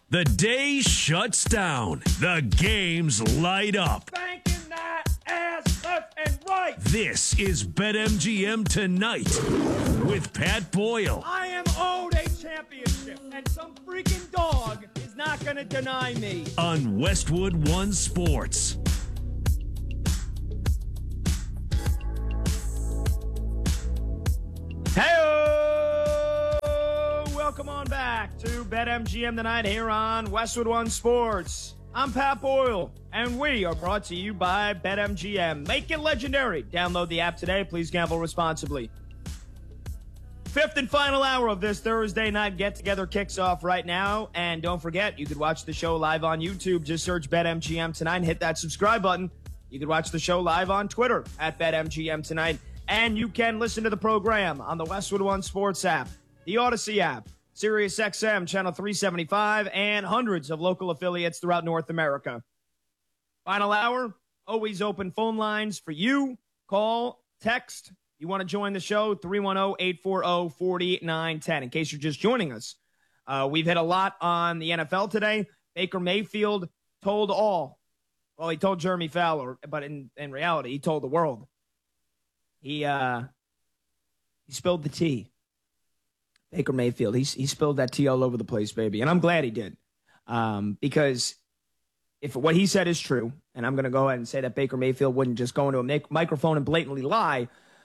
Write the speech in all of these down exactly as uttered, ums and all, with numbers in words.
The day shuts down. The games light up. Banking that ass left and right. This is BetMGM Tonight with Pat Boyle. I am owed a championship, and some freaking dog is not going to deny me. On Westwood One Sports. Hey, welcome on back to BetMGM Tonight here on Westwood One Sports. I'm Pat Boyle, and we are brought to you by BetMGM. Make it legendary. Download the app today. Please gamble responsibly. Fifth and final hour of this Thursday night get-together kicks off right now. And don't forget, you could watch the show live on YouTube. Just search BetMGM Tonight and hit that subscribe button. You could watch the show live on Twitter at BetMGM Tonight. And you can listen to the program on the Westwood One Sports app, the Odyssey app, Sirius X M, Channel three seventy-five, and hundreds of local affiliates throughout North America. Final hour, always open phone lines for you. Call, text. You want to join the show, three one zero, eight four zero, four nine one zero. In case you're just joining us, uh, we've hit a lot on the N F L today. Baker Mayfield told all. Well, he told Jeremy Fowler, but in, in reality, he told the world. He uh, he spilled the tea. Baker Mayfield, he, he spilled that tea all over the place, baby. And I'm glad he did. Um, because if what he said is true, and I'm going to go ahead and say that Baker Mayfield wouldn't just go into a mic- microphone and blatantly lie,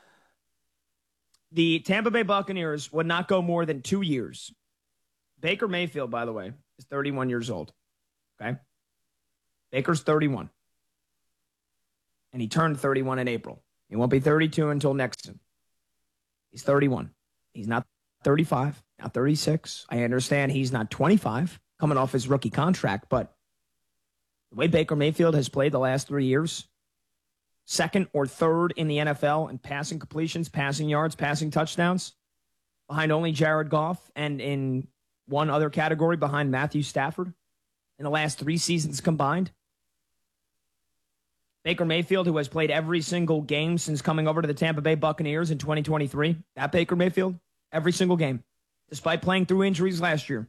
the Tampa Bay Buccaneers would not go more than two years. Baker Mayfield, by the way, is thirty-one years old. Okay? Baker's thirty-one. And he turned thirty-one in April. He won't be thirty-two until next year. He's thirty-one. He's not thirty-five, not thirty-six. I understand he's not twenty-five, coming off his rookie contract, but the way Baker Mayfield has played the last three years, second or third in the N F L in passing completions, passing yards, passing touchdowns, behind only Jared Goff, and in one other category behind Matthew Stafford in the last three seasons combined. Baker Mayfield, who has played every single game since coming over to the Tampa Bay Buccaneers in twenty twenty-three. That Baker Mayfield, every single game, despite playing through injuries last year.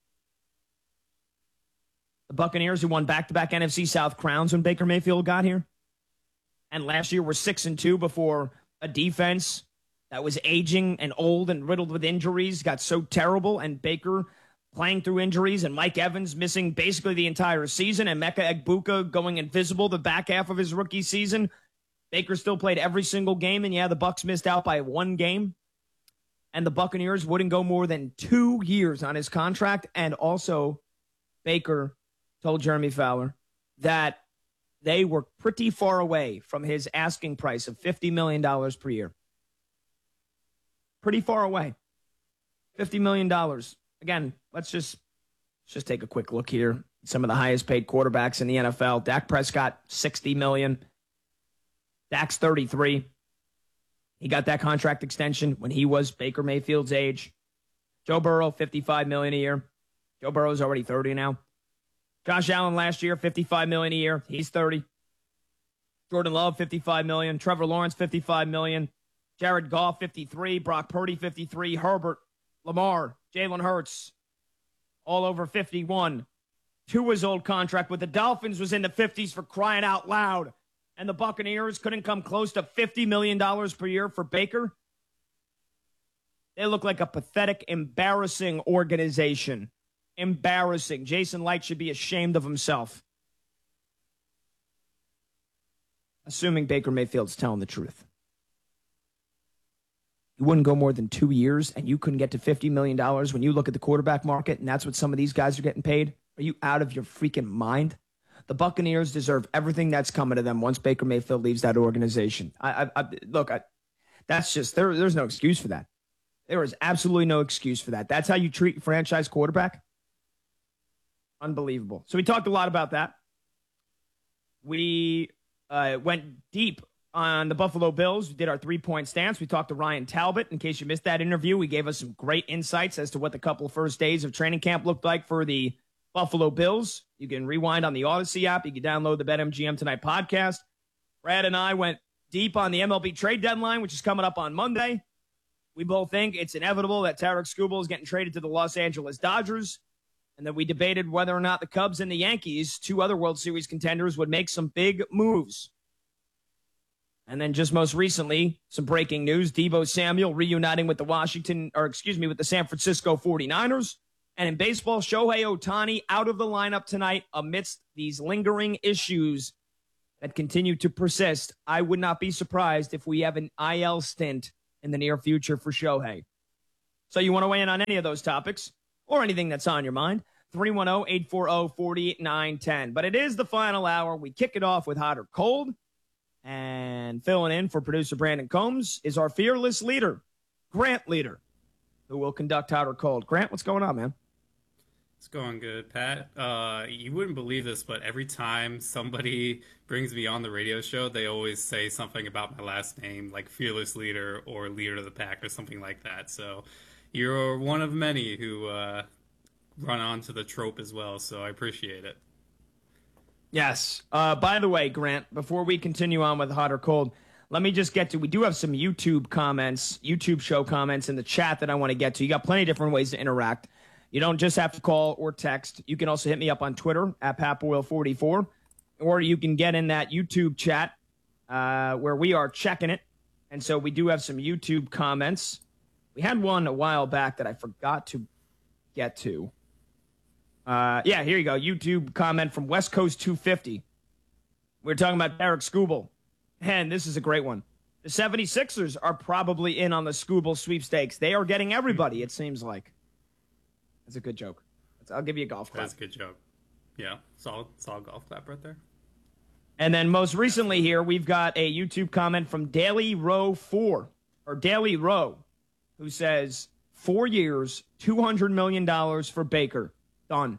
The Buccaneers, who won back-to-back N F C South crowns when Baker Mayfield got here. And last year were six and two before a defense that was aging and old and riddled with injuries got so terrible, and Baker playing through injuries, and Mike Evans missing basically the entire season, and Emeka Egbuka going invisible the back half of his rookie season. Baker still played every single game, and yeah, the Bucs missed out by one game. And the Buccaneers wouldn't go more than two years on his contract. And also, Baker told Jeremy Fowler that they were pretty far away from his asking price of fifty million dollars per year. Pretty far away. fifty million dollars. Again, let's just let's just take a quick look here. Some of the highest paid quarterbacks in the N F L. Dak Prescott, sixty million dollars. Dak's thirty-three. He got that contract extension when he was Baker Mayfield's age. Joe Burrow, fifty-five million dollars a year. Joe Burrow's already thirty now. Josh Allen last year, fifty-five million dollars a year. He's thirty. Jordan Love, fifty-five million dollars. Trevor Lawrence, fifty-five million dollars. Jared Goff, fifty-three. Brock Purdy, fifty-three. Herbert, Lamar, Jalen Hurts, all over fifty-one. Tua's old contract with the Dolphins was in the fifties for crying out loud. And the Buccaneers couldn't come close to fifty million dollars per year for Baker. They look like a pathetic, embarrassing organization. Embarrassing. Jason Light should be ashamed of himself. Assuming Baker Mayfield's telling the truth. You wouldn't go more than two years, and you couldn't get to fifty million dollars when you look at the quarterback market, and that's what some of these guys are getting paid? Are you out of your freaking mind? The Buccaneers deserve everything that's coming to them once Baker Mayfield leaves that organization. I, I, I Look, I, that's just, there, there's no excuse for that. There is absolutely no excuse for that. That's how you treat a franchise quarterback? Unbelievable. So we talked a lot about that. We uh, went deep on the Buffalo Bills. We did our three-point stance. We talked to Ryan Talbot. In case you missed that interview, we gave us some great insights as to what the couple of first days of training camp looked like for the Buffalo Bills. You can rewind on the Odyssey app. You can download the BetMGM Tonight podcast. Brad and I went deep on the M L B trade deadline, which is coming up on Monday. We both think it's inevitable that Tarek Skubal is getting traded to the Los Angeles Dodgers. And then we debated whether or not the Cubs and the Yankees, two other World Series contenders, would make some big moves. And then just most recently, some breaking news. Deebo Samuel reuniting with the Washington, or excuse me, with the San Francisco forty-niners. And in baseball, Shohei Ohtani out of the lineup tonight amidst these lingering issues that continue to persist. I would not be surprised if we have an I L stint in the near future for Shohei. So you want to weigh in on any of those topics or anything that's on your mind? three one zero, eight four zero, four nine one zero. But it is the final hour. We kick it off with Hot or Cold. And filling in for producer Brandon Combs is our fearless leader, Grant Leader, who will conduct Hot or Cold. Grant, what's going on, man? It's going good, Pat. Uh, you wouldn't believe this, but every time somebody brings me on the radio show, they always say something about my last name, like Fearless Leader or Leader of the Pack or something like that. So you're one of many who uh, run onto the trope as well, so I appreciate it. Yes. Uh, by the way, Grant, before we continue on with Hot or Cold, let me just get to, we do have some YouTube comments, YouTube show comments in the chat that I want to get to. You got plenty of different ways to interact. You don't just have to call or text. You can also hit me up on Twitter at Pat Boyle forty-four, or you can get in that YouTube chat uh, where we are checking it. And so we do have some YouTube comments. We had one a while back that I forgot to get to. Uh, yeah, here you go. YouTube comment from West Coast two fifty. We We're talking about Derek Skubal. And this is a great one. The seventy-sixers are probably in on the Skubal sweepstakes. They are getting everybody, it seems like. That's a good joke. I'll give you a golf clap. That's a good joke. Yeah, solid, solid golf clap right there. And then most recently here, we've got a YouTube comment from Daily Row four, or Daily Row, who says, four years, two hundred million dollars for Baker. Done.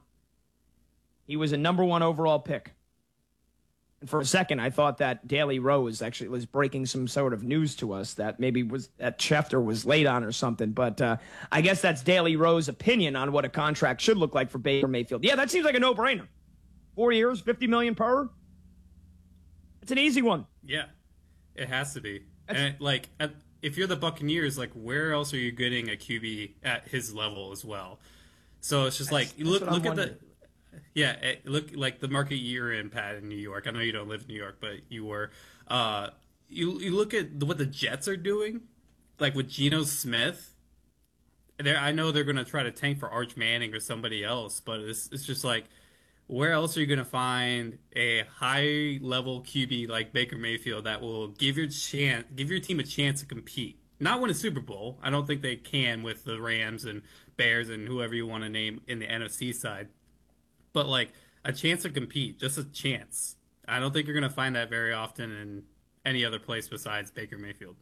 He was a number one overall pick. And for a second, I thought that Daily Row was actually was breaking some sort of news to us that maybe was that Schefter was late on or something. But uh, I guess that's Daily Row's opinion on what a contract should look like for Baker Mayfield. Yeah, that seems like a no-brainer. Four years, fifty million dollars per. It's an easy one. Yeah, it has to be. That's, and like, if you're the Buccaneers, like, where else are you getting a Q B at his level as well? So it's just like, you look look at the. Yeah, look like the market you're in, Pat, in New York. I know you don't live in New York, but you were. Uh, you you look at what the Jets are doing, like with Geno Smith. There, I know they're going to try to tank for Arch Manning or somebody else, but it's it's just like, where else are you going to find a high level Q B like Baker Mayfield that will give your chance, give your team a chance to compete, not win a Super Bowl? I don't think they can with the Rams and Bears and whoever you want to name in the N F C side. But, like, a chance to compete, just a chance. I don't think you're going to find that very often in any other place besides Baker Mayfield.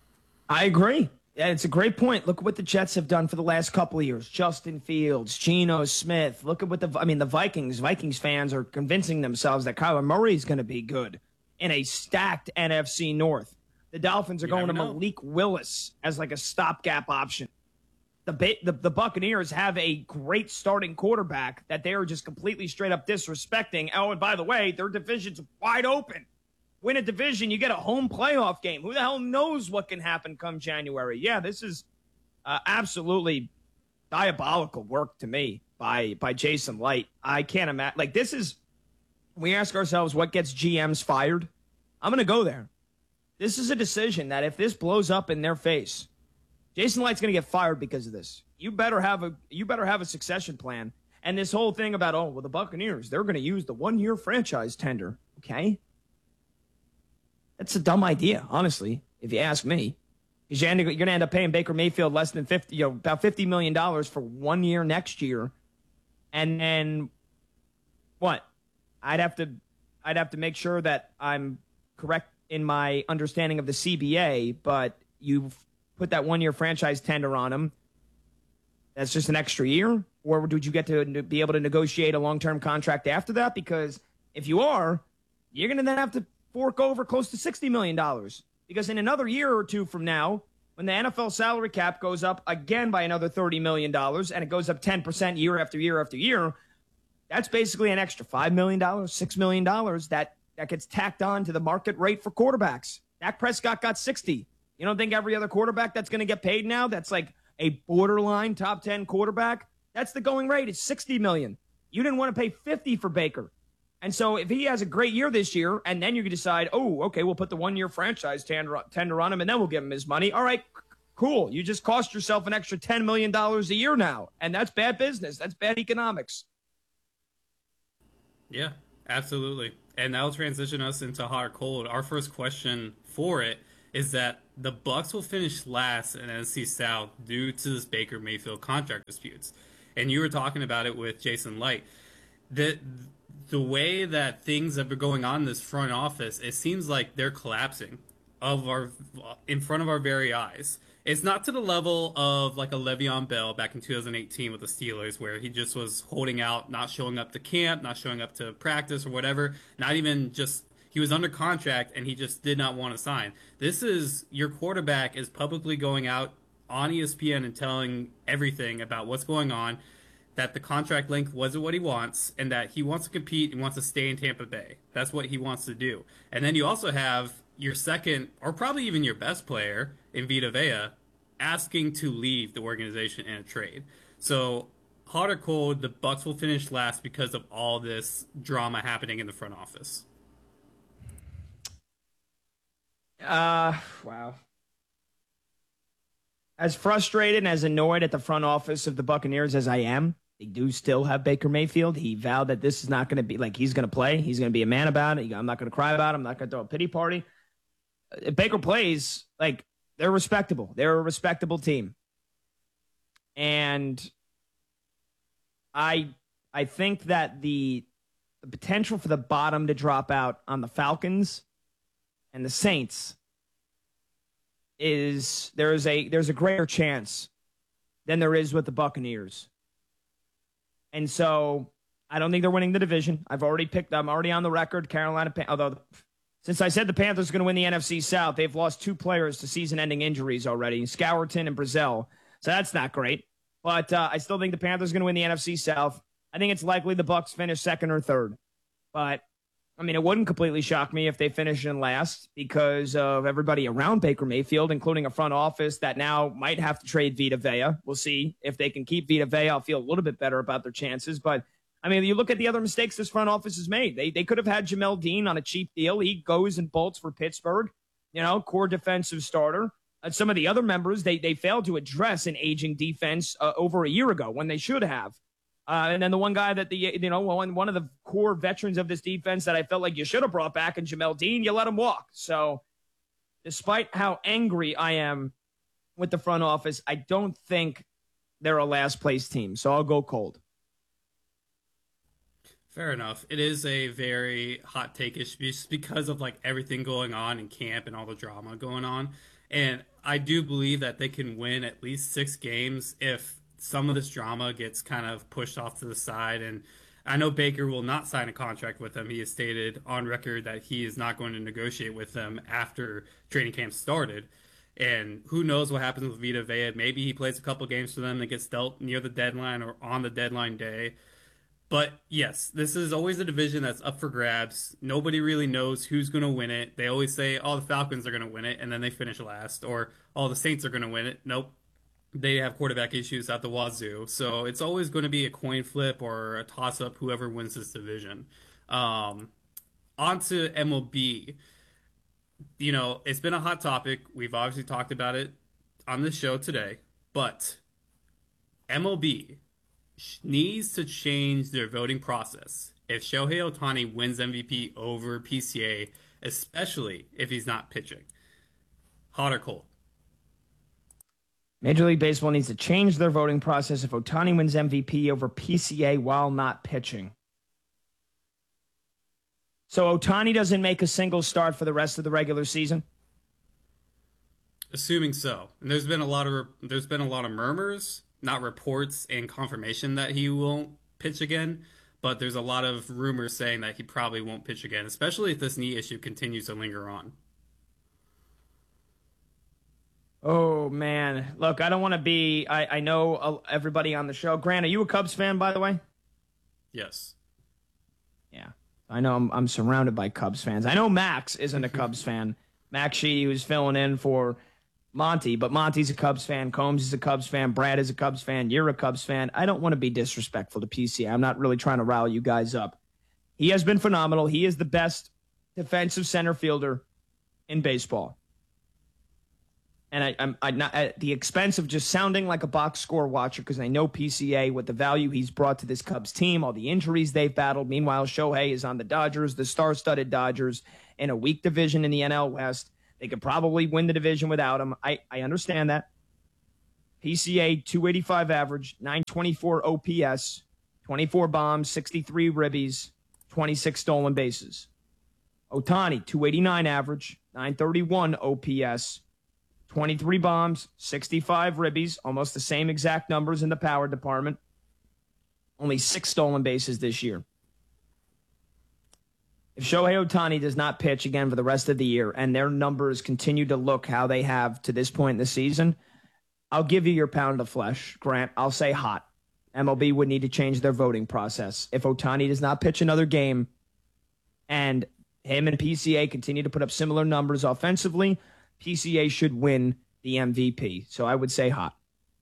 I agree. Yeah, it's a great point. Look at what the Jets have done for the last couple of years. Justin Fields, Geno Smith. Look at what the, I mean, the Vikings, Vikings fans are convincing themselves that Kyler Murray is going to be good in a stacked N F C North. The Dolphins are you going to know. Malik Willis as like a stopgap option. The, the the Buccaneers have a great starting quarterback that they are just completely straight up disrespecting. Oh, and by the way, their division's wide open. Win a division, you get a home playoff game. Who the hell knows what can happen come January? Yeah, this is uh, absolutely diabolical work to me by by Jason Light. I can't imagine. Like, this is, we ask ourselves what gets G Ms fired. I'm going to go there. This is a decision that if this blows up in their face, Jason Light's going to get fired because of this. You better have a you better have a succession plan. And this whole thing about, oh, well, the Buccaneers, they're going to use the one-year franchise tender. Okay? That's a dumb idea, honestly, if you ask me. Because you're going to end up paying Baker Mayfield less than fifty, you know, about fifty million dollars for one year next year. And then what? I'd have to I'd have to make sure that I'm correct in my understanding of the C B A, but you've put that one-year franchise tender on him. That's just an extra year? Or would you get to be able to negotiate a long-term contract after that? Because if you are, you're going to then have to fork over close to sixty million dollars. Because in another year or two from now, when the N F L salary cap goes up again by another thirty million dollars, and it goes up ten percent year after year after year, that's basically an extra five million dollars, six million dollars that, that gets tacked on to the market rate for quarterbacks. Dak Prescott got sixty. You don't think every other quarterback that's going to get paid now, that's like a borderline top ten quarterback, That's the going rate. It's sixty million dollars. You didn't want to pay fifty for Baker. And so if he has a great year this year, and then you can decide, oh, okay, we'll put the one-year franchise tender, tender on him, and then we'll give him his money. All right, cool. You just cost yourself an extra ten million dollars a year now, and that's bad business. That's bad economics. Yeah, absolutely. And that'll transition us into hot or cold. Our first question for it is that the Bucks will finish last in N F C South due to this Baker Mayfield contract disputes. And you were talking about it with Jason Light. The the way that things have been going on in this front office, it seems like they're collapsing of our in front of our very eyes. It's not to the level of like a Le'Veon Bell back in two thousand eighteen with the Steelers, where he just was holding out, not showing up to camp, not showing up to practice or whatever, not even just, he was under contract and he just did not want to sign. This is, your quarterback is publicly going out on E S P N and telling everything about what's going on, that the contract length wasn't what he wants, and that he wants to compete and wants to stay in Tampa Bay. That's what he wants to do. And then you also have your second, or probably even your best player in Vita Vea, asking to leave the organization in a trade. So, hot or cold, the Bucks will finish last because of all this drama happening in the front office. Uh, wow. As frustrated and as annoyed at the front office of the Buccaneers as I am, they do still have Baker Mayfield. He vowed that this is not going to be, like, he's going to play. He's going to be a man about it. I'm not going to cry about it. I'm not going to throw a pity party. If Baker plays, like, they're respectable. They're a respectable team. And I I think that the, the potential for the bottom to drop out on the Falcons and the Saints is there is a there's a greater chance than there is with the Buccaneers. And so I don't think they're winning the division. I've already picked I'm already on the record Carolina, although since I said the Panthers are going to win the N F C South, they've lost two players to season-ending injuries already, Scourton and Brazil. So that's not great. But uh, I still think the Panthers are going to win the N F C South. I think it's likely the Bucs finish second or third. But, I mean, it wouldn't completely shock me if they finish in last because of everybody around Baker Mayfield, including a front office that now might have to trade Vita Vea. We'll see if they can keep Vita Vea. I'll feel a little bit better about their chances. But, I mean, you look at the other mistakes this front office has made. They they could have had Jamel Dean on a cheap deal. He goes and bolts for Pittsburgh, you know, core defensive starter. Uh, some of the other members, they they failed to address an aging defense uh, over a year ago when they should have. Uh, and then the one guy that the, you know, one, one of the core veterans of this defense that I felt like you should have brought back in Jamel Dean, you let him walk. So despite how angry I am with the front office, I don't think they're a last place team. So I'll go cold. Fair enough. It is a very hot take-ish just because of like everything going on in camp and all the drama going on. And I do believe that they can win at least six games if some of this drama gets kind of pushed off to the side. And I know Baker will not sign a contract with them. He has stated on record that he is not going to negotiate with them after training camp started. And who knows what happens with Vita Vea. Maybe he plays a couple games for them and gets dealt near the deadline or on the deadline day. But yes, this is always a division that's up for grabs. Nobody really knows who's going to win it. They always say, oh, the Falcons are going to win it, and then they finish last. Or, oh, the Saints are going to win it. Nope. They have quarterback issues at the wazoo. So it's always going to be a coin flip or a toss-up, whoever wins this division. Um, on to M L B. You know, it's been a hot topic. We've obviously talked about it on this show today. But M L B needs to change their voting process if Shohei Ohtani wins M V P over P C A, especially if he's not pitching. Hot or cold? Major League Baseball needs to change their voting process if Ohtani wins M V P over P C A while not pitching. So Ohtani doesn't make a single start for the rest of the regular season? Assuming so. And there's been a lot of there's been a lot of murmurs, not reports and confirmation that he won't pitch again, but there's a lot of rumors saying that he probably won't pitch again, especially if this knee issue continues to linger on. Oh, man. Look, I don't want to be... I, I know everybody on the show. Grant, are you a Cubs fan, by the way? Yes. Yeah. I know I'm, I'm surrounded by Cubs fans. I know Max isn't a Cubs fan. Max Sheedy, who's filling in for Monty, but Monty's a Cubs fan. Combs is a Cubs fan. Brad is a Cubs fan. You're a Cubs fan. I don't want to be disrespectful to P C A. I'm not really trying to rile you guys up. He has been phenomenal. He is the best defensive center fielder in baseball. And I, I'm, I'm not at the expense of just sounding like a box score watcher, because I know P C A, with the value he's brought to this Cubs team, all the injuries they've battled. Meanwhile, Shohei is on the Dodgers, the star-studded Dodgers, in a weak division in the N L West. They could probably win the division without him. I, I understand that. P C A, two eighty-five average, nine twenty-four O P S, twenty-four bombs, sixty-three ribbies, twenty-six stolen bases. Ohtani, two eighty-nine average, nine thirty-one O P S, twenty-three bombs, sixty-five ribbies, almost the same exact numbers in the power department. Only six stolen bases this year. If Shohei Ohtani does not pitch again for the rest of the year and their numbers continue to look how they have to this point in the season, I'll give you your pound of flesh, Grant. I'll say hot. M L B would need to change their voting process. If Ohtani does not pitch another game and him and P C A continue to put up similar numbers offensively, P C A should win the M V P. So I would say hot.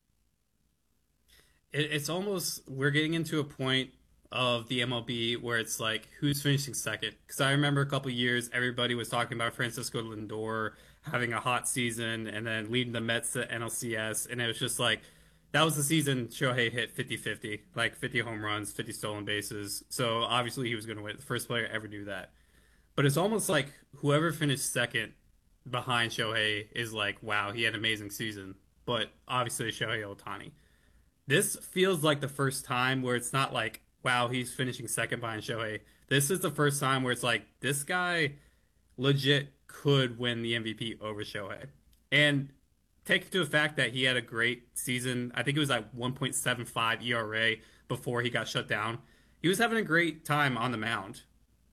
It, it's almost, we're getting into a point of the M L B where it's like, who's finishing second? Because I remember a couple of years, everybody was talking about Francisco Lindor having a hot season and then leading the Mets to N L C S. And it was just like, that was the season Shohei hit fifty-fifty, like fifty home runs, fifty stolen bases. So obviously he was going to win. The first player ever do that. But it's almost like whoever finished second behind Shohei is like, wow, he had an amazing season. But obviously Shohei Ohtani. This feels like the first time where it's not like, wow, he's finishing second behind Shohei. This is the first time where it's like, this guy legit could win the M V P over Shohei. And take into the fact that he had a great season. I think it was like one point seven five E R A before he got shut down. He was having a great time on the mound.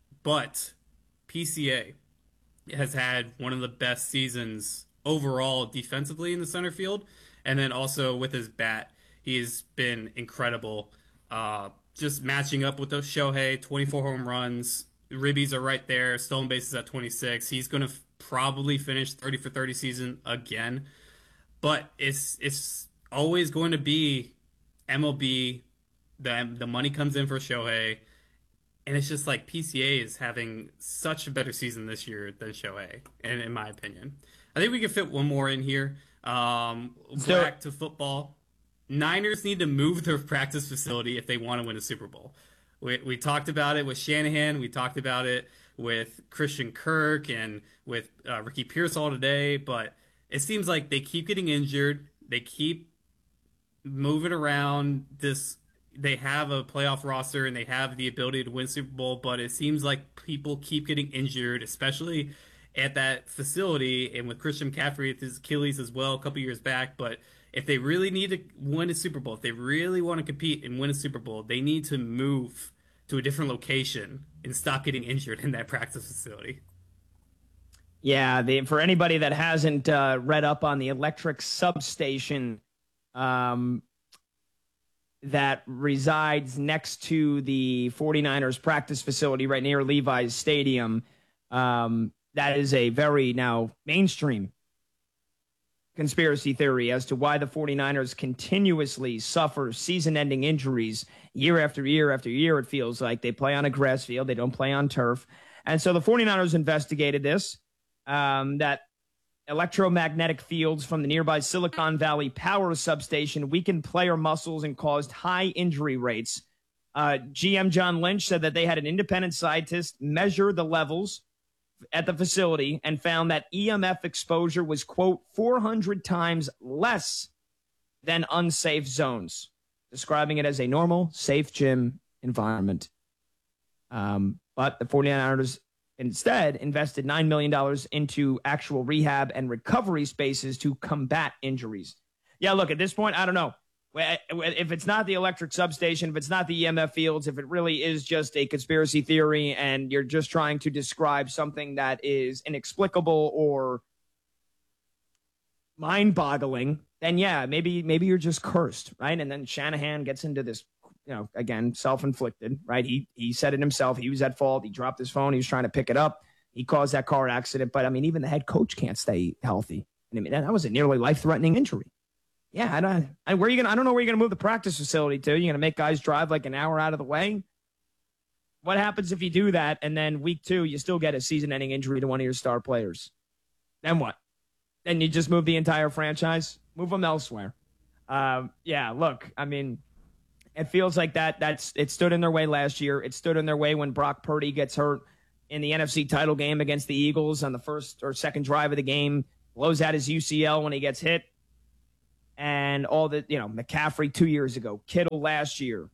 But P C A has had one of the best seasons overall defensively in the center field. And then also with his bat, he's been incredible. Uh, just matching up with those Shohei, twenty-four home runs. Ribbies are right there. Stolen bases at twenty-six. He's going to f- probably finish thirty for thirty season again. But it's it's always going to be M L B. The, the money comes in for Shohei. And it's just like P C A is having such a better season this year than Shohei, in, in my opinion. I think we can fit one more in here. Um, so, back to football. Niners need to move their practice facility if they want to win a Super Bowl. We we talked about it with Shanahan. We talked about it with Christian Kirk and with uh, Ricky Pearsall today. But it seems like they keep getting injured. They keep moving around this. They have a playoff roster and they have the ability to win Super Bowl, but it seems like people keep getting injured, especially at that facility. And with Christian McCaffrey with his Achilles as well a couple years back. But if they really need to win a Super Bowl, if they really want to compete and win a Super Bowl, they need to move to a different location and stop getting injured in that practice facility. Yeah, the, for anybody that hasn't uh, read up on the electric substation um, that resides next to the 49ers practice facility right near Levi's Stadium, um, that is a very now mainstream conspiracy theory as to why the 49ers continuously suffer season-ending injuries year after year after year. It feels like they play on a grass field. They don't play on turf. And so the 49ers investigated this, um, that electromagnetic fields from the nearby Silicon Valley power substation weakened player muscles and caused high injury rates. Uh, G M John Lynch said that they had an independent scientist measure the levels at the facility and found that E M F exposure was, quote, four hundred times less than unsafe zones, describing it as a normal, safe gym environment. Um, but the 49ers instead invested nine million dollars into actual rehab and recovery spaces to combat injuries. Yeah, look, at this point, I don't know. If it's not the electric substation, if it's not the E M F fields, if it really is just a conspiracy theory and you're just trying to describe something that is inexplicable or mind-boggling, then yeah, maybe maybe you're just cursed, right? And then Shanahan gets into this, you know, again, self-inflicted, right? He he said it himself. He was at fault. He dropped his phone. He was trying to pick it up. He caused that car accident. But, I mean, even the head coach can't stay healthy. I mean, that, that was a nearly life-threatening injury. Yeah, I don't, I, where are you gonna, I don't know where you're going to move the practice facility to. You're going to make guys drive like an hour out of the way? What happens if you do that, and then week two, you still get a season-ending injury to one of your star players? Then what? Then you just move the entire franchise? Move them elsewhere. Um, yeah, look, I mean, it feels like that. That's it stood in their way last year. It stood in their way when Brock Purdy gets hurt in the N F C title game against the Eagles on the first or second drive of the game, blows out his U C L when he gets hit. And all the, you know, McCaffrey two years ago, Kittle last year,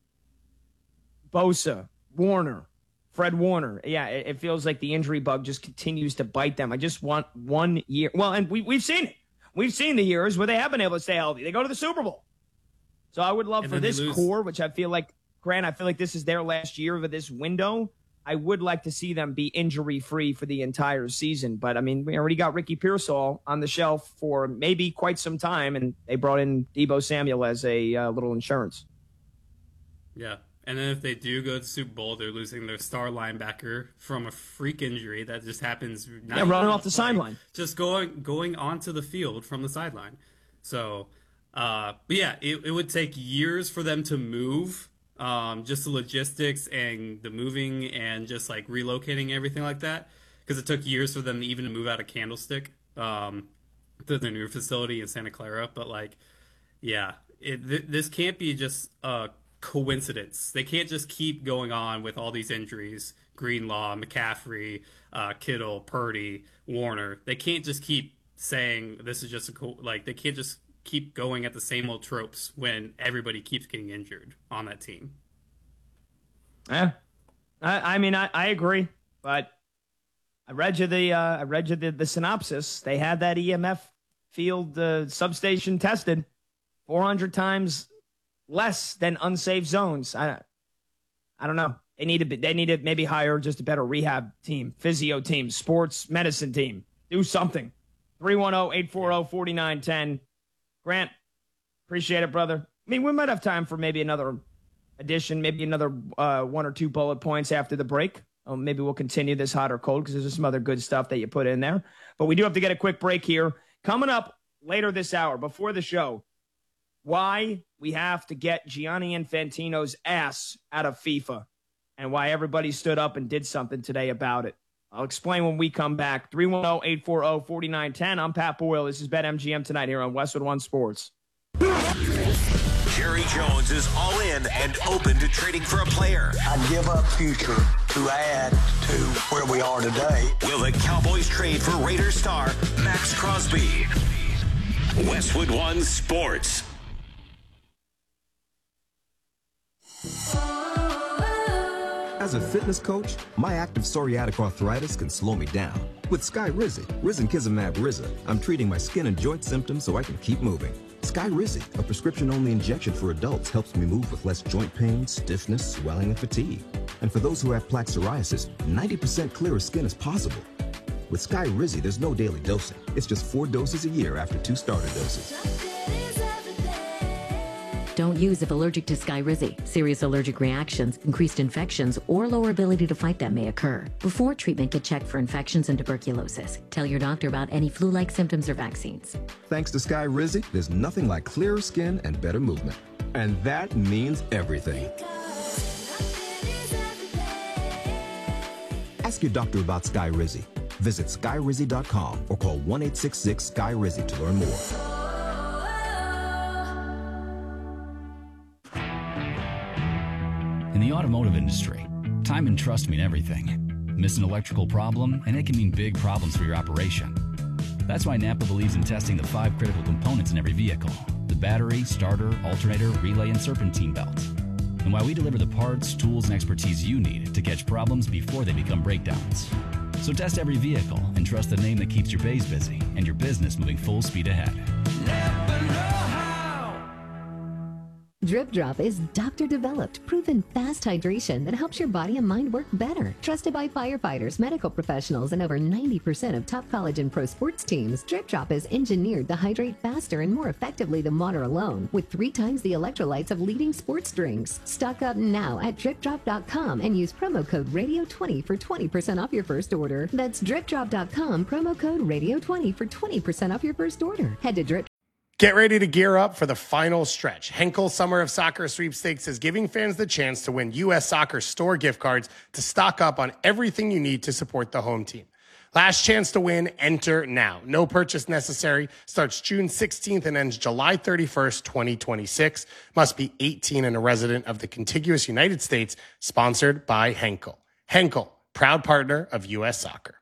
Bosa, Warner, Fred Warner. Yeah, it, it feels like the injury bug just continues to bite them. I just want one year. Well, and we, we've seen it. We've seen the years where they have been able to stay healthy. They go to the Super Bowl. So I would love and for this core, which I feel like, Grant, I feel like this is their last year of this window. I would like to see them be injury-free for the entire season. But, I mean, we already got Ricky Pearsall on the shelf for maybe quite some time, and they brought in Deebo Samuel as a uh, little insurance. Yeah. And then if they do go to the Super Bowl, they're losing their star linebacker from a freak injury that just happens. Yeah, running off the sideline. Just going going onto the field from the sideline. So, uh, but yeah, it, it would take years for them to move, um, just the logistics and the moving and just like relocating everything like that. Because it took years for them to even move out of Candlestick um, to their new facility in Santa Clara. But like, yeah, it, th- this can't be just a coincidence. They can't just keep going on with all these injuries. Greenlaw, McCaffrey, uh, Kittle, Purdy, Warner. They can't just keep saying this is just a co- like they can't just keep going at the same old tropes when everybody keeps getting injured on that team. Yeah, I, I mean I, I agree, but I read you the uh, I read you the, the synopsis. They had that E M F field uh, substation tested four hundred times less than unsafe zones. I, I don't know. They need to be, they need to maybe hire just a better rehab team, physio team, sports medicine team. Do something. three one zero, eight four zero, four nine one zero. Grant, appreciate it, brother. I mean, we might have time for maybe another edition, maybe another uh, one or two bullet points after the break. Um, maybe we'll continue this hot or cold because there's some other good stuff that you put in there. But we do have to get a quick break here. Coming up later this hour, before the show, why we have to get Gianni Infantino's ass out of FIFA and why everybody stood up and did something today about it. I'll explain when we come back. three one zero, eight four zero, four nine one zero. I'm Pat Boyle. This is BetMGM tonight here on Westwood One Sports. Jerry Jones is all in and open to trading for a player. I'd give up future to add to where we are today. Will the Cowboys trade for Raiders star Max Crosby? Westwood One Sports. As a fitness coach, my active psoriatic arthritis can slow me down. With Skyrizi, Risankizumab Riza, I'm treating my skin and joint symptoms so I can keep moving. Skyrizi, a prescription-only injection for adults, helps me move with less joint pain, stiffness, swelling, and fatigue. And for those who have plaque psoriasis, ninety percent clearer skin is possible. With Skyrizi, there's no daily dosing. It's just four doses a year after two starter doses. Don't use if allergic to Skyrizi. Serious allergic reactions, increased infections, or lower ability to fight them may occur. Before treatment, get checked for infections and tuberculosis. Tell your doctor about any flu-like symptoms or vaccines. Thanks to Skyrizi, there's nothing like clearer skin and better movement. And that means everything. Ask your doctor about Skyrizi. Visit Skyrizi dot com or call one eight six six Sky Rizi to learn more. In the automotive industry, time and trust mean everything. Miss an electrical problem, and it can mean big problems for your operation. That's why Napa believes in testing the five critical components in every vehicle: the battery, starter, alternator, relay, and serpentine belt. And why we deliver the parts, tools, and expertise you need to catch problems before they become breakdowns. So test every vehicle and trust the name that keeps your bays busy and your business moving full speed ahead. Napa know-how. Drip Drop is doctor-developed, proven fast hydration that helps your body and mind work better. Trusted by firefighters, medical professionals, and over ninety percent of top college and pro sports teams, Drip Drop is engineered to hydrate faster and more effectively than water alone, with three times the electrolytes of leading sports drinks. Stock up now at drip drop dot com and use promo code radio twenty for twenty percent off your first order. That's drip drop dot com, promo code radio twenty for twenty percent off your first order. Head to Drip. Get ready to gear up for the final stretch. Henkel Summer of Soccer Sweepstakes is giving fans the chance to win U S Soccer store gift cards to stock up on everything you need to support the home team. Last chance to win, enter now. No purchase necessary. Starts June sixteenth and ends July thirty-first, twenty twenty-six. Must be eighteen and a resident of the contiguous United States. Sponsored by Henkel. Henkel, proud partner of U S Soccer.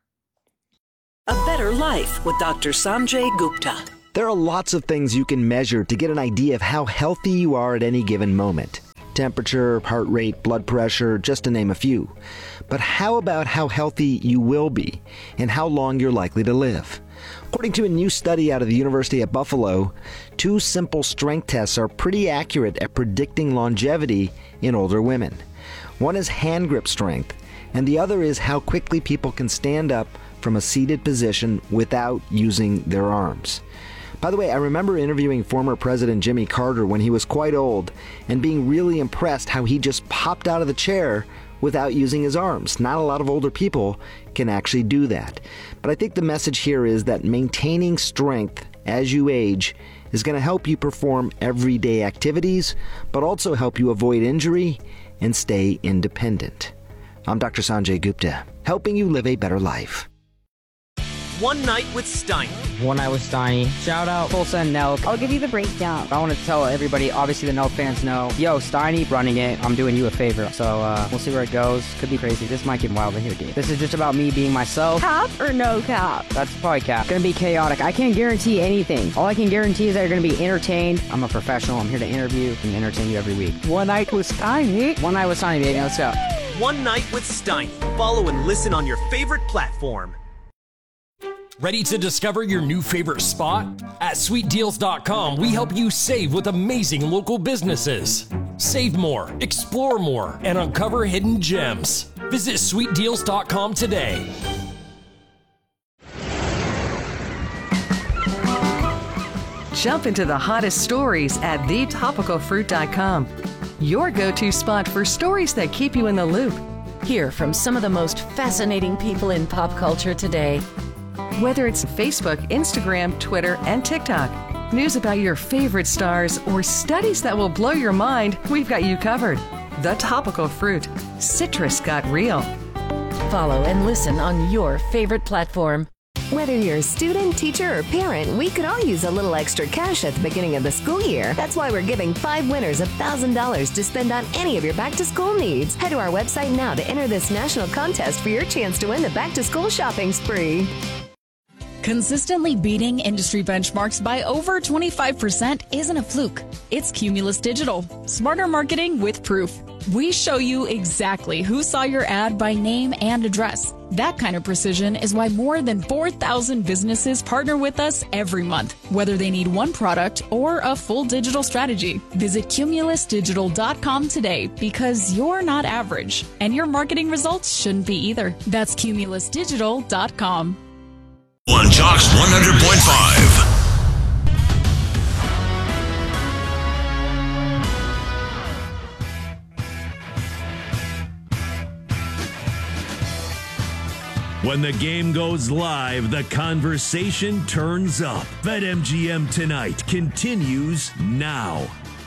A better life with Doctor Sanjay Gupta. There are lots of things you can measure to get an idea of how healthy you are at any given moment. Temperature, heart rate, blood pressure, just to name a few. But how about how healthy you will be and how long you're likely to live? According to a new study out of the University of Buffalo, two simple strength tests are pretty accurate at predicting longevity in older women. One is hand grip strength, and the other is how quickly people can stand up from a seated position without using their arms. By the way, I remember interviewing former President Jimmy Carter when he was quite old and being really impressed how he just popped out of the chair without using his arms. Not a lot of older people can actually do that. But I think the message here is that maintaining strength as you age is going to help you perform everyday activities, but also help you avoid injury and stay independent. I'm Doctor Sanjay Gupta, helping you live a better life. One Night with Steiny. One Night with Steiny. Shout out Full Send Nelk. I'll give you the breakdown. I want to tell everybody, obviously the Nelk fans know, yo, Steiny running it, I'm doing you a favor. So uh, we'll see where it goes. Could be crazy. This might get wild in here, dude. This is just about me being myself. Cap or no cap? That's probably cap. Gonna be chaotic. I can't guarantee anything. All I can guarantee is that you're gonna be entertained. I'm a professional. I'm here to interview and entertain you every week. One Night with Steiny. One Night with Steiny, baby. Let's go. One Night with Steiny. Follow and listen on your favorite platform. Ready to discover your new favorite spot? At sweet deals dot com, we help you save with amazing local businesses. Save more, explore more, and uncover hidden gems. Visit sweet deals dot com today. Jump into the hottest stories at the topical fruit dot com. Your go-to spot for stories that keep you in the loop. Hear from some of the most fascinating people in pop culture today. Whether it's Facebook, Instagram, Twitter, and TikTok, news about your favorite stars, or studies that will blow your mind, we've got you covered. The Topical Fruit. Citrus got real. Follow and listen on your favorite platform. Whether you're a student, teacher, or parent, we could all use a little extra cash at the beginning of the school year. That's why we're giving five winners one thousand dollars to spend on any of your back-to-school needs. Head to our website now to enter this national contest for your chance to win the back-to-school shopping spree. Consistently beating industry benchmarks by over twenty-five percent isn't a fluke. It's Cumulus Digital. Smarter marketing with proof. We show you exactly who saw your ad by name and address. That kind of precision is why more than four thousand businesses partner with us every month, whether they need one product or a full digital strategy. Visit cumulus digital dot com today because you're not average, and your marketing results shouldn't be either. That's cumulus digital dot com. On Jocks one hundred point five. When the game goes live, the conversation turns up. BetMGM Tonight continues now.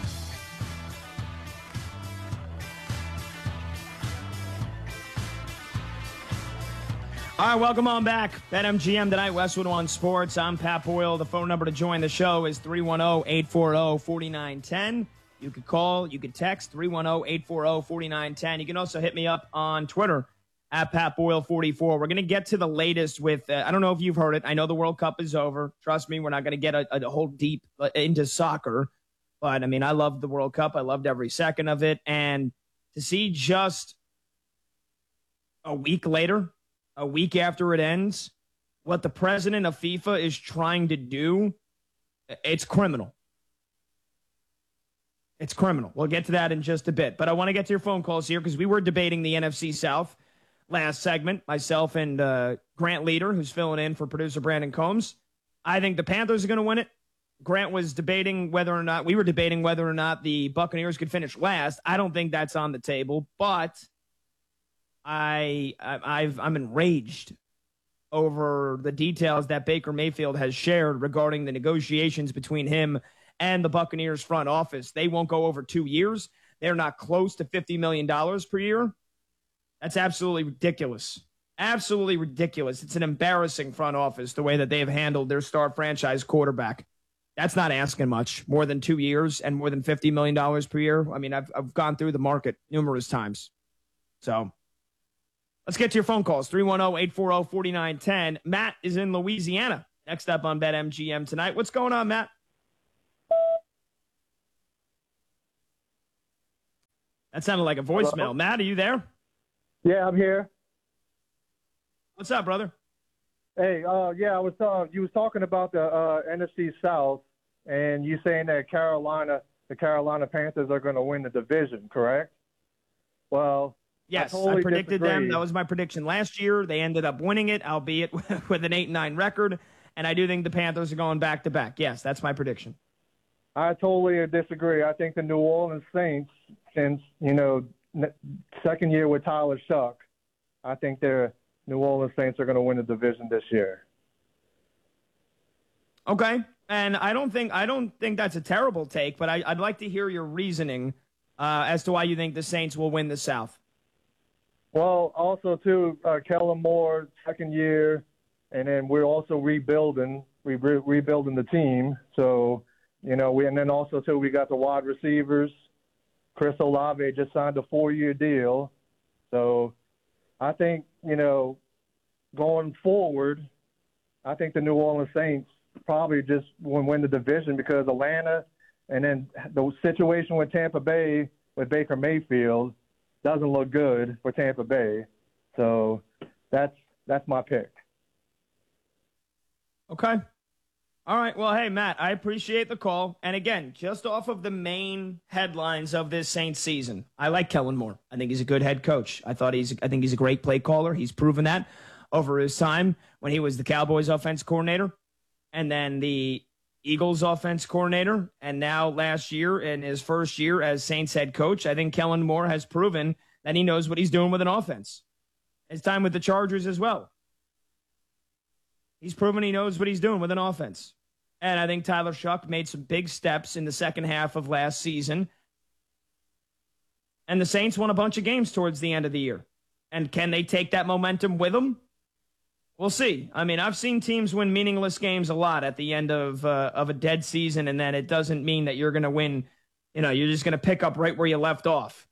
All right, welcome on back. BetMGM Tonight, Westwood One Sports. I'm Pat Boyle. The phone number to join the show is three one zero, eight four zero, four nine one zero. You could call, you could text three one zero, eight four zero, four nine one zero. You can also hit me up on Twitter at Pat Boyle forty-four. We're going to get to the latest with, uh, I don't know if you've heard it. I know the World Cup is over. Trust me, we're not going to get a, a whole deep uh, into soccer. But, I mean, I loved the World Cup. I loved every second of it. And to see just a week later, a week after it ends, what the president of FIFA is trying to do, it's criminal. It's criminal. We'll get to that in just a bit. But I want to get to your phone calls here because we were debating the N F C South last segment, myself and uh, Grant Leader, who's filling in for producer Brandon Combs. I think the Panthers are going to win it. Grant was debating whether or not, we were debating whether or not the Buccaneers could finish last. I don't think that's on the table, but I, I I've, I'm enraged over the details that Baker Mayfield has shared regarding the negotiations between him and the Buccaneers front office. They won't go over two years. They're not close to fifty million dollars per year. That's absolutely ridiculous. Absolutely ridiculous. It's an embarrassing front office, the way that they've handled their star franchise quarterback. That's not asking much. More than two years and more than fifty million dollars per year. I mean, I've, I've gone through the market numerous times. So let's get to your phone calls. three one zero, eight four zero, four nine one zero. Matt is in Louisiana. Next up on BetMGM tonight. What's going on, Matt? That sounded like a voicemail. Hello? Matt, are you there? Yeah, I'm here. What's up, brother? Hey, uh, yeah, I was. Uh, you was talking about the uh, N F C South, and you saying that Carolina, the Carolina Panthers are going to win the division, correct? Well, yes, I, totally I predicted disagree. them. That was my prediction last year. They ended up winning it, albeit with an eight and nine record. And I do think the Panthers are going back to back. Yes, that's my prediction. I totally disagree. I think the New Orleans Saints, since, you know, second year with Tyler Shuck, I think the New Orleans Saints are going to win the division this year. Okay. And I don't think I don't think that's a terrible take, but I, I'd like to hear your reasoning uh, as to why you think the Saints will win the South. Well, also, too, uh, Kellen Moore, second year, and then we're also rebuilding, we re- rebuilding the team. So, you know, we and then also, too, we got the wide receivers. Chris Olave just signed a four-year deal. So I think, you know, going forward, I think the New Orleans Saints probably just will win the division because Atlanta and then the situation with Tampa Bay with Baker Mayfield doesn't look good for Tampa Bay. So that's that's my pick. Okay. All right. Well, hey, Matt, I appreciate the call. And again, just off of the main headlines of this Saints season, I like Kellen Moore. I think he's a good head coach. I thought he's I think he's a great play caller. He's proven that over his time when he was the Cowboys offense coordinator and then the Eagles offense coordinator. And now last year in his first year as Saints head coach, I think Kellen Moore has proven that he knows what he's doing with an offense. His time with the Chargers as well. He's proven he knows what he's doing with an offense. And I think Tyler Shuck made some big steps in the second half of last season. And the Saints won a bunch of games towards the end of the year. And can they take that momentum with them? We'll see. I mean, I've seen teams win meaningless games a lot at the end of uh, of a dead season, and then it doesn't mean that you're going to win. You know, you're just going to pick up right where you left off.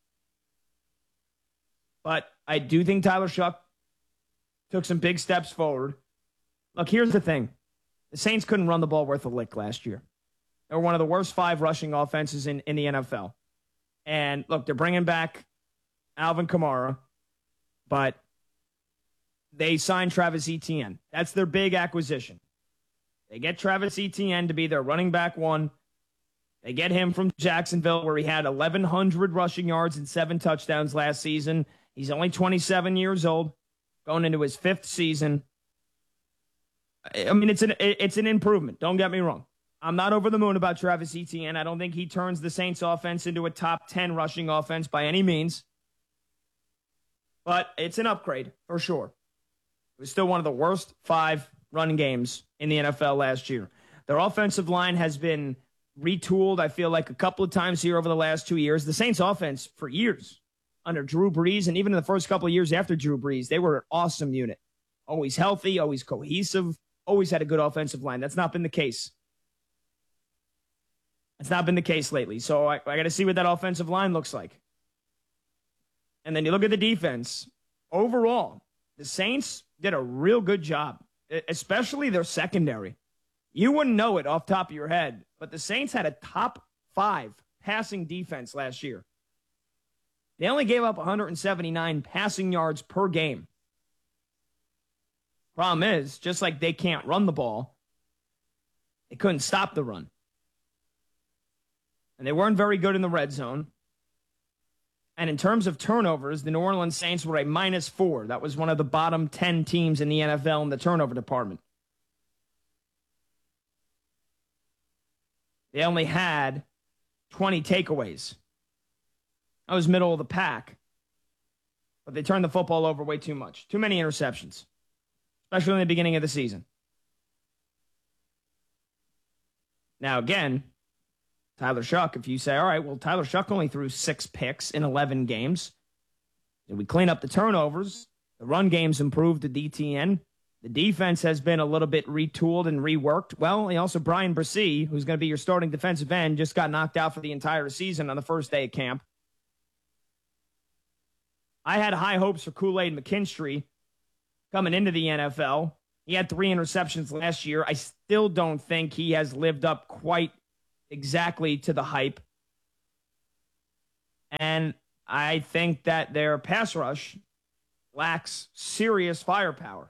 But I do think Tyler Shuck took some big steps forward. Look, here's the thing. The Saints couldn't run the ball worth a lick last year. They were one of the worst five rushing offenses in, in the N F L. And, look, they're bringing back Alvin Kamara, but they signed Travis Etienne. That's their big acquisition. They get Travis Etienne to be their running back one. They get him from Jacksonville, where he had eleven hundred rushing yards and seven touchdowns last season. He's only twenty-seven years old, going into his fifth season. I mean, it's an it's an improvement. Don't get me wrong. I'm not over the moon about Travis Etienne. I don't think he turns the Saints offense into a top ten rushing offense by any means. But it's an upgrade for sure. It was still one of the worst five run games in the N F L last year. Their offensive line has been retooled, I feel like, a couple of times here over the last two years. The Saints offense for years under Drew Brees, and even in the first couple of years after Drew Brees, they were an awesome unit. Always healthy, always cohesive, always had a good offensive line. That's not been the case. That's not been the case lately. So I, I got to see what that offensive line looks like. And then you look at the defense. Overall, the Saints did a real good job, especially their secondary. You wouldn't know it off the top of your head, but the Saints had a top five passing defense last year. They only gave up one hundred seventy-nine passing yards per game. Problem is, just like they can't run the ball, they couldn't stop the run. And they weren't very good in the red zone. And in terms of turnovers, the New Orleans Saints were a minus four. That was one of the bottom ten teams in the N F L in the turnover department. They only had twenty takeaways. That was middle of the pack. But they turned the football over way too much. Too many interceptions, especially in the beginning of the season. Now, again, Tyler Shuck, if you say, all right, well, Tyler Shuck only threw six picks in eleven games. And we clean up the turnovers. The run game's improved to D T N. The defense has been a little bit retooled and reworked. Well, and also Brian Bresee, who's going to be your starting defensive end, just got knocked out for the entire season on the first day of camp. I had high hopes for Kool-Aid McKinstry coming into the N F L. He had three interceptions last year. I still don't think he has lived up quite exactly to the hype. And I think that their pass rush lacks serious firepower.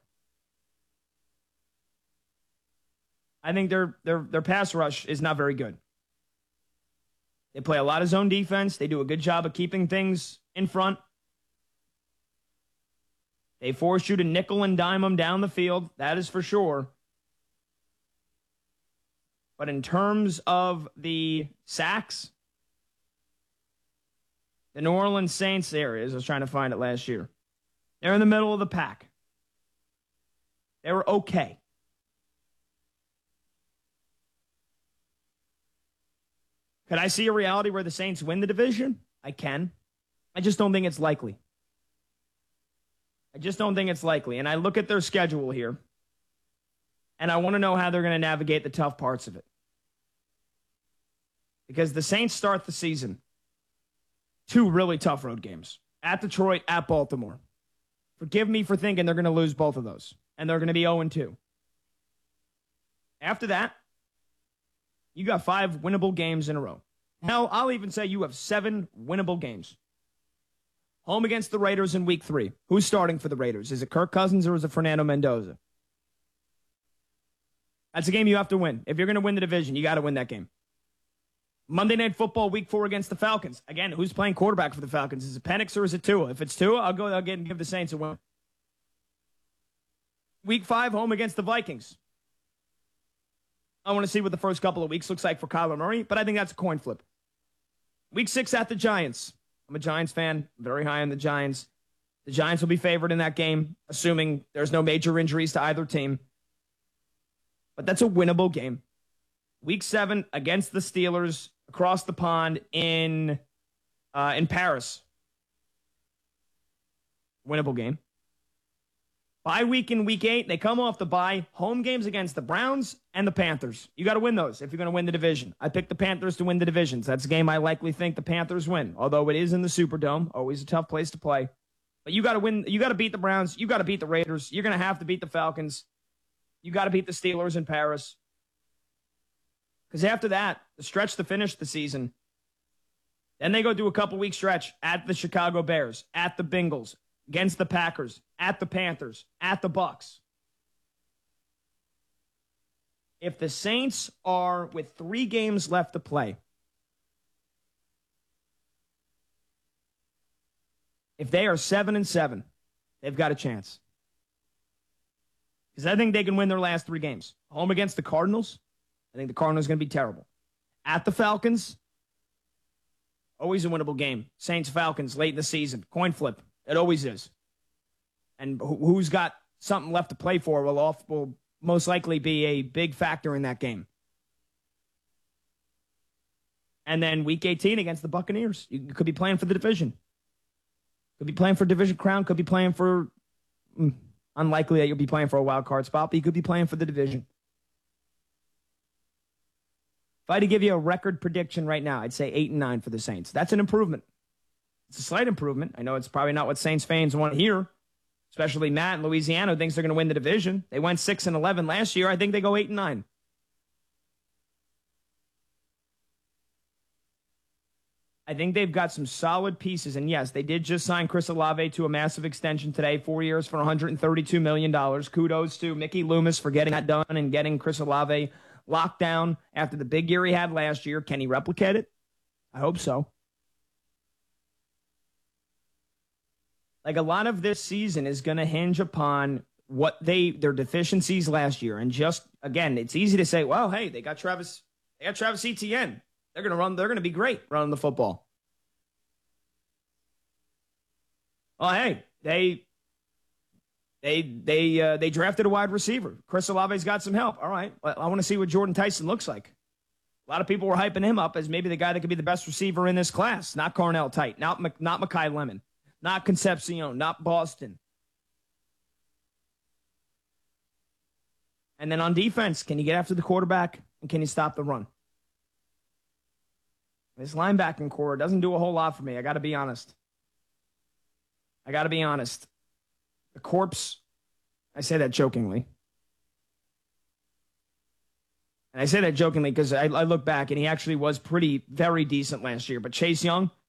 I think their their their pass rush is not very good. They play a lot of zone defense. They do a good job of keeping things in front. They force you to nickel and dime them down the field. That is for sure. But in terms of the sacks, the New Orleans Saints areas, I was trying to find it last year, they're in the middle of the pack. They were okay. Could I see a reality where the Saints win the division? I can. I just don't think it's likely. I just don't think it's likely. And I look at their schedule here, and I want to know how they're going to navigate the tough parts of it. Because the Saints start the season two really tough road games. At Detroit, at Baltimore. Forgive me for thinking they're going to lose both of those. And they're going to be oh and two. After that, you got five winnable games in a row. Hell, I'll even say you have seven winnable games. Home against the Raiders in week three. Who's starting for the Raiders? Is it Kirk Cousins or is it Fernando Mendoza? That's a game you have to win. If you're going to win the division, you got to win that game. Monday Night Football, week four against the Falcons. Again, who's playing quarterback for the Falcons? Is it Penix or is it Tua? If it's Tua, I'll go I'll get and give the Saints a win. Week five, home against the Vikings. I want to see what the first couple of weeks looks like for Kyler Murray, but I think that's a coin flip. Week six at the Giants. I'm a Giants fan, very high on the Giants. The Giants will be favored in that game, assuming there's no major injuries to either team. But that's a winnable game. Week seven against the Steelers across the pond in uh, in Paris. Winnable game. Bye week in week eight, they come off the bye. Home games against the Browns and the Panthers. You got to win those if you're going to win the division. I picked the Panthers to win the divisions. That's a game I likely think the Panthers win, although it is in the Superdome. Always a tough place to play. But you got to win. You got to beat the Browns. You got to beat the Raiders. You're going to have to beat the Falcons. You got to beat the Steelers in Paris. Because after that, the stretch to finish the season, then they go do a couple-week stretch at the Chicago Bears, at the Bengals, against the Packers, at the Panthers, at the Bucks. If the Saints are with three games left to play, if they are seven and seven, they've got a chance. Because I think they can win their last three games. Home against the Cardinals, I think the Cardinals are going to be terrible. At the Falcons, always a winnable game. Saints-Falcons late in the season. Coin flip. It always is. And who's got something left to play for will, off, will most likely be a big factor in that game. And then week eighteen against the Buccaneers. You could be playing for the division. Could be playing for division crown. Could be playing for... Mm, unlikely that you'll be playing for a wild card spot, but you could be playing for the division. If I had to give you a record prediction right now, I'd say eight and nine for the Saints. That's an improvement. It's a slight improvement. I know it's probably not what Saints fans want to hear, especially Matt in Louisiana who thinks they're going to win the division. They went six and eleven last year. I think they go eight and nine. I think they've got some solid pieces. And yes, they did just sign Chris Olave to a massive extension today, four years for one hundred thirty-two million dollars. Kudos to Mickey Loomis for getting that done and getting Chris Olave locked down after the big year he had last year. Can he replicate it? I hope so. Like, a lot of this season is going to hinge upon what they their deficiencies last year. And just, again, it's easy to say, well, hey, they got Travis, they got Travis Etienne. They're going to run, they're going to be great running the football. Oh, hey, they they they uh, they drafted a wide receiver. Chris Olave's got some help. All right, I want to see what Jordan Tyson looks like. A lot of people were hyping him up as maybe the guy that could be the best receiver in this class. Not Cornell Tite, not not Mekhi Lemon, not Concepcion, not Boston. And then on defense, can you get after the quarterback and can you stop the run? This linebacking core doesn't do a whole lot for me. I got to be honest. I got to be honest. The corpse, I say that jokingly. And I say that jokingly because I, I look back and he actually was pretty, very decent last year. But Chase Young,